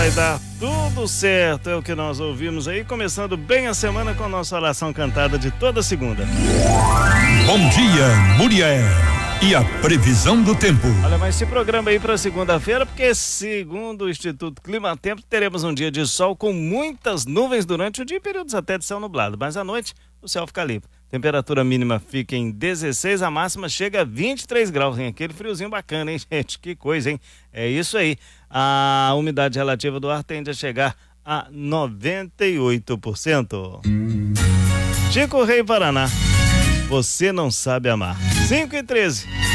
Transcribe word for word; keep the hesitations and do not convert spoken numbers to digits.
vai dar tudo certo, é o que nós ouvimos aí, começando bem a semana com a nossa oração cantada de toda segunda. Bom dia, Muriel. E a previsão do tempo. Olha, mas esse programa aí para segunda-feira, porque segundo o Instituto Climatempo, teremos um dia de sol com muitas nuvens durante o dia e períodos até de céu nublado, mas à noite o céu fica limpo. Temperatura mínima fica em dezesseis, a máxima chega a vinte e três graus, hein? Aquele friozinho bacana, hein, gente? Que coisa, hein? É isso aí. A umidade relativa do ar tende a chegar a noventa e oito por cento. Chico Rei Paraná, você não sabe amar. cinco e treze.